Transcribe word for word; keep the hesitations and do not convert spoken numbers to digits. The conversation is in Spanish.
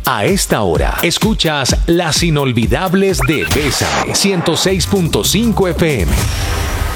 A esta hora, escuchas Las Inolvidables de Bésame, ciento seis punto cinco F M.